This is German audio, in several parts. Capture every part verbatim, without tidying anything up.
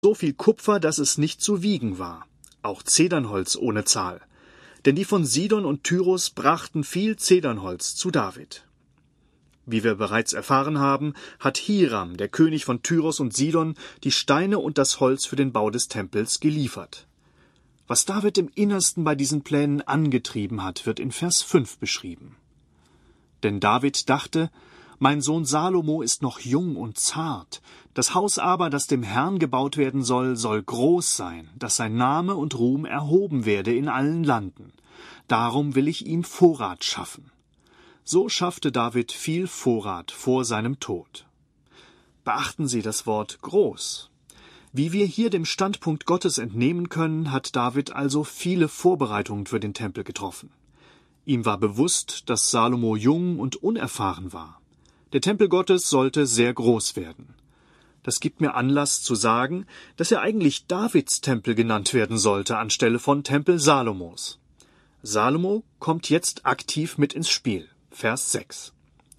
so viel Kupfer, dass es nicht zu wiegen war, auch Zedernholz ohne Zahl. Denn die von Sidon und Tyrus brachten viel Zedernholz zu David. Wie wir bereits erfahren haben, hat Hiram, der König von Tyrus und Sidon, die Steine und das Holz für den Bau des Tempels geliefert. Was David im Innersten bei diesen Plänen angetrieben hat, wird in Vers fünf beschrieben. Denn David dachte, mein Sohn Salomo ist noch jung und zart, das Haus aber, das dem Herrn gebaut werden soll, soll groß sein, dass sein Name und Ruhm erhoben werde in allen Landen. Darum will ich ihm Vorrat schaffen. So schaffte David viel Vorrat vor seinem Tod. Beachten Sie das Wort groß. Wie wir hier dem Standpunkt Gottes entnehmen können, hat David also viele Vorbereitungen für den Tempel getroffen. Ihm war bewusst, dass Salomo jung und unerfahren war. Der Tempel Gottes sollte sehr groß werden. Das gibt mir Anlass zu sagen, dass er eigentlich Davids Tempel genannt werden sollte, anstelle von Tempel Salomos. Salomo kommt jetzt aktiv mit ins Spiel. Vers sechs.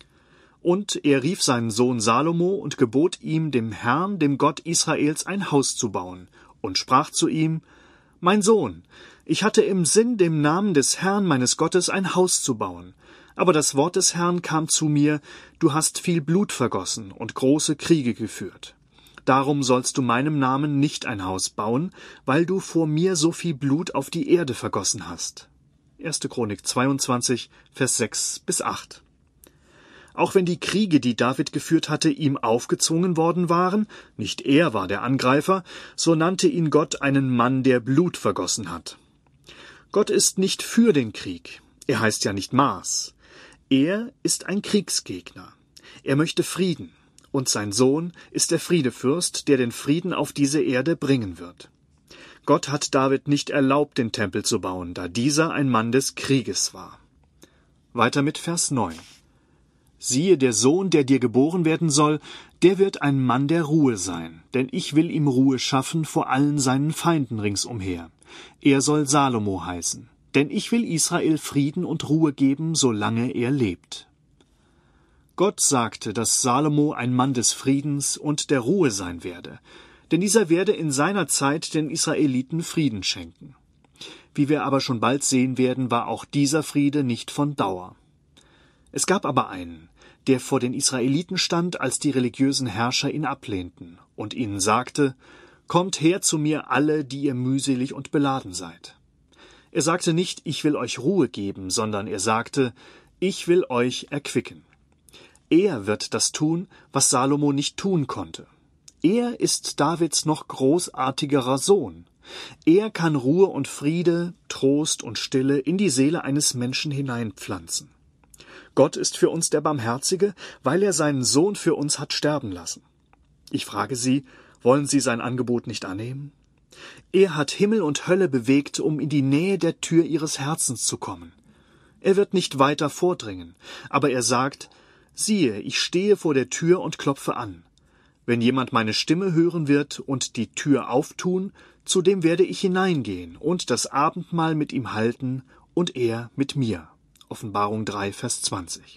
Und er rief seinen Sohn Salomo und gebot ihm, dem Herrn, dem Gott Israels, ein Haus zu bauen, und sprach zu ihm, Mein Sohn, ich hatte im Sinn, dem Namen des Herrn meines Gottes ein Haus zu bauen. Aber das Wort des Herrn kam zu mir, du hast viel Blut vergossen und große Kriege geführt. Darum sollst du meinem Namen nicht ein Haus bauen, weil du vor mir so viel Blut auf die Erde vergossen hast. erste Chronik zweiundzwanzig, Vers sechs bis acht. Auch wenn die Kriege, die David geführt hatte, ihm aufgezwungen worden waren, nicht er war der Angreifer, so nannte ihn Gott einen Mann, der Blut vergossen hat. Gott ist nicht für den Krieg. Er heißt ja nicht Mars. Er ist ein Kriegsgegner. Er möchte Frieden. Und sein Sohn ist der Friedefürst, der den Frieden auf diese Erde bringen wird. Gott hat David nicht erlaubt, den Tempel zu bauen, da dieser ein Mann des Krieges war. Weiter mit Vers neun. Siehe, der Sohn, der dir geboren werden soll, der wird ein Mann der Ruhe sein, denn ich will ihm Ruhe schaffen vor allen seinen Feinden ringsumher. Er soll Salomo heißen, denn ich will Israel Frieden und Ruhe geben, solange er lebt. Gott sagte, dass Salomo ein Mann des Friedens und der Ruhe sein werde, denn dieser werde in seiner Zeit den Israeliten Frieden schenken. Wie wir aber schon bald sehen werden, war auch dieser Friede nicht von Dauer. Es gab aber einen, der vor den Israeliten stand, als die religiösen Herrscher ihn ablehnten und ihnen sagte, Kommt her zu mir alle, die ihr mühselig und beladen seid. Er sagte nicht, ich will euch Ruhe geben, sondern er sagte, ich will euch erquicken. Er wird das tun, was Salomo nicht tun konnte. Er ist Davids noch großartigerer Sohn. Er kann Ruhe und Friede, Trost und Stille in die Seele eines Menschen hineinpflanzen. Gott ist für uns der Barmherzige, weil er seinen Sohn für uns hat sterben lassen. Ich frage Sie, wollen Sie sein Angebot nicht annehmen? Er hat Himmel und Hölle bewegt, um in die Nähe der Tür Ihres Herzens zu kommen. Er wird nicht weiter vordringen, aber er sagt, siehe, ich stehe vor der Tür und klopfe an. Wenn jemand meine Stimme hören wird und die Tür auftun, zu dem werde ich hineingehen und das Abendmahl mit ihm halten und er mit mir. Offenbarung drei, Vers zwanzig.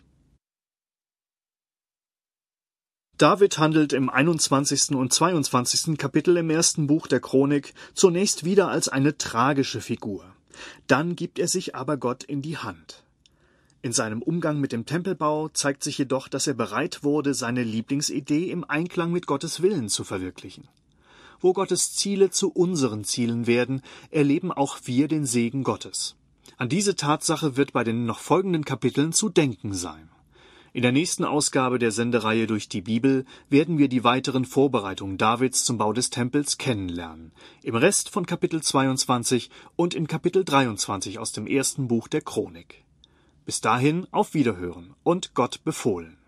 David handelt im einundzwanzigsten und zweiundzwanzigsten Kapitel im ersten Buch der Chronik zunächst wieder als eine tragische Figur. Dann gibt er sich aber Gott in die Hand. In seinem Umgang mit dem Tempelbau zeigt sich jedoch, dass er bereit wurde, seine Lieblingsidee im Einklang mit Gottes Willen zu verwirklichen. Wo Gottes Ziele zu unseren Zielen werden, erleben auch wir den Segen Gottes. An diese Tatsache wird bei den noch folgenden Kapiteln zu denken sein. In der nächsten Ausgabe der Sendereihe durch die Bibel werden wir die weiteren Vorbereitungen Davids zum Bau des Tempels kennenlernen. Im Rest von Kapitel zweiundzwanzig und in Kapitel dreiundzwanzig aus dem ersten Buch der Chronik. Bis dahin auf Wiederhören und Gott befohlen.